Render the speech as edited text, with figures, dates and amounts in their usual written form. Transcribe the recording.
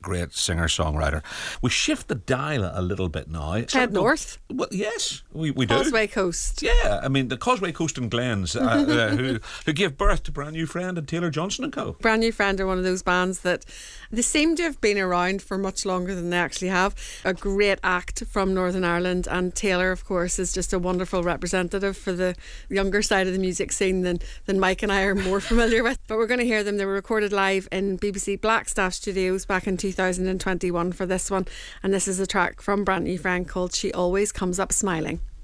great singer-songwriter. We shift the dial a little bit now. Head north. Well, yes, we do. Causeway Coast. Yeah, I mean, the Causeway Coast and Glens, who gave birth to Brand New Friend and Taylor Johnson and Co. Brand New Friend are one of those bands that they seem to have been around for much longer than they actually have. A great act from Northern Ireland, and Taylor, of course, is just a wonderful representative for the younger side of the music scene than Mike and I are more familiar with. But we're going to hear them. They were recorded live in BBC Blackstaff Studios back in 2021 for this one, and this is a track from Brand New Friend called She Always Comes Up Smiling.